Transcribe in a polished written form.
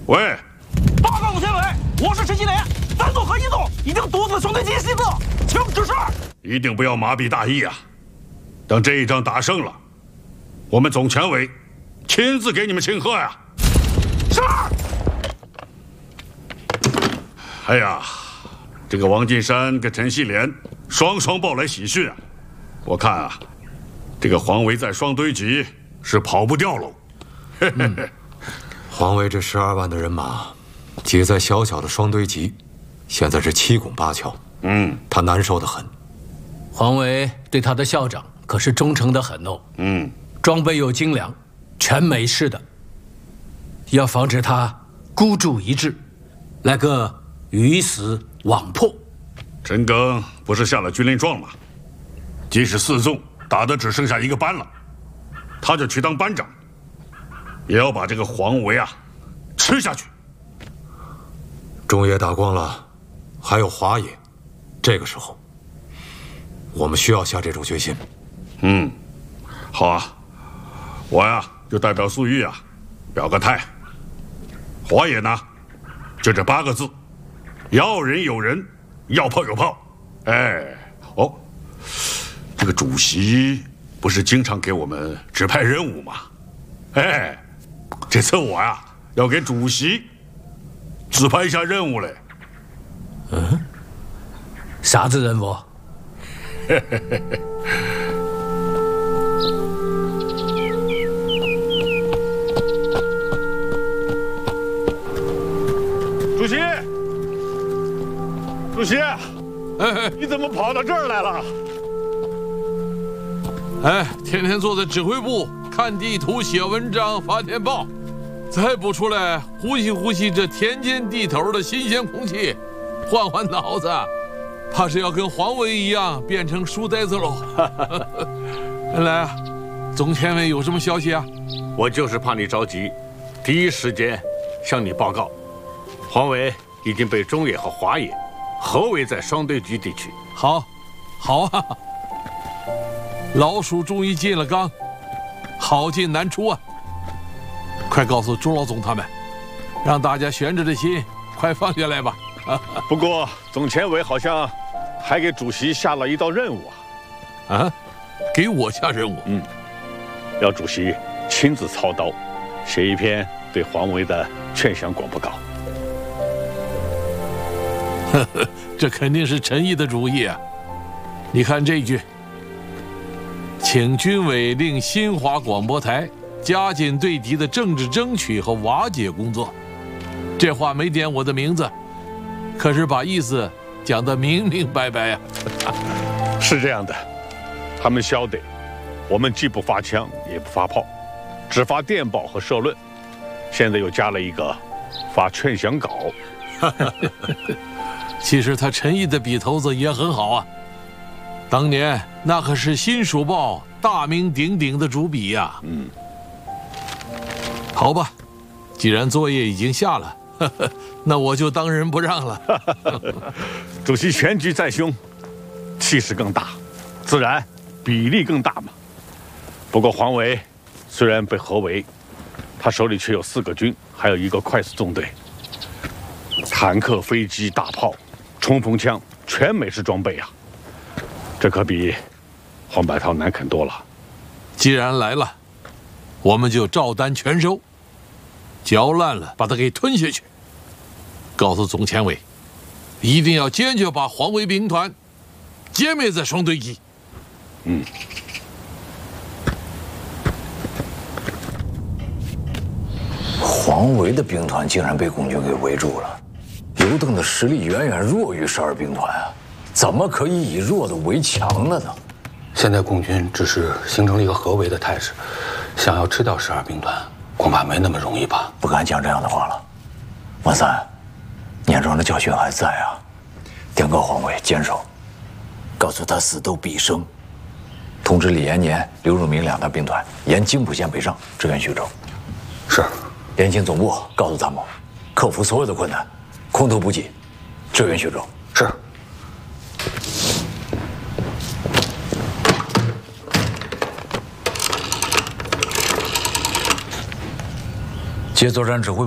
喂， 报告总监委，我是陈锡联，3纵和1纵已经堵死兄弟机西子，请指示。 一定不要麻痹大意啊！等这一仗打胜了，我们总前委亲自给你们庆贺呀！ 是。 哎呀，这个王进山跟陈锡联双报来喜讯啊！我看啊，这个黄维在双堆集是跑不掉喽。 黄维这12万的人马，挤在小小的双堆集，现在是7拱8敲，他难受得很。 黄维对他的校长可是忠诚得很哦。装备又精良，全美式的，要防止他孤注一掷，来个鱼死网破。 陈赓不是下了军令状吗？即使4纵打得只剩下1个班了，他就去当班长，也要把这个黄维啊吃下去。 中野打光了，还有华野，这个时候，我们需要下这种决心。 好啊，我呀就代表粟裕啊表个态。华野呢，就这8个字：要人有人，要炮有炮。这个主席不是经常给我们指派任务吗？这次我呀要给主席指派一下任务嘞。 啥子任务？ 主席，你怎么跑到这儿来了？ 天天坐在指挥部看地图、写文章、发电报，再不出来呼吸这田间地头的新鲜空气，换脑子，怕是要跟黄维一样变成书呆子喽。来啊，总前委有什么消息啊？ 我就是怕你着急，第一时间向你报告，黄维已经被中野和华野合围在双堆集地区。 好啊，老鼠终于进了缸，好进难出啊！快告诉钟老总他们，让大家悬着的心快放下来吧。 不过总前委好像还给主席下了一道任务啊！ 给我下任务？ 要主席亲自操刀，写一篇对黄维的劝降广播稿。 这肯定是陈毅的主意啊！你看这句：请军委令新华广播台加紧对敌的政治争取和瓦解工作。这话没点我的名字，可是把意思讲得明明白白呀。 是这样的，他们晓得，我们既不发枪也不发炮，只发电报和社论，现在又加了一个发劝降稿。 其实他陈毅的笔头子也很好啊，当年那可是《新蜀报》大名鼎鼎的主笔呀。好吧，既然作业已经下了，那我就当仁不让了。 主席全局在胸，气势更大，自然比例更大嘛。不过黄维虽然被合围，他手里却有4个军，还有1个快速纵队，坦克、飞机、大炮、冲锋枪，全美式装备啊！这可比黄百韬难啃多了。 既然来了，我们就照单全收，嚼烂了把它给吞下去。告诉总前委，一定要坚决把黄维兵团歼灭在双堆集。 黄维的兵团竟然被共军给围住了，刘邓的实力远远弱于12兵团啊，怎么可以以弱的为强了呢？ 现在共军只是形成了一个合围的态势，想要吃掉12兵团，恐怕没那么容易吧？ 不敢讲这样的话了。王三，年庄的教训还在啊，禀告黄维坚守，告诉他死斗必胜，通知李延年、刘汝明2大兵团沿津浦线北上，支援徐州。 是。 联勤总部告诉他们，克服所有的困难，空投补给，支援徐州。 是。 接作战指挥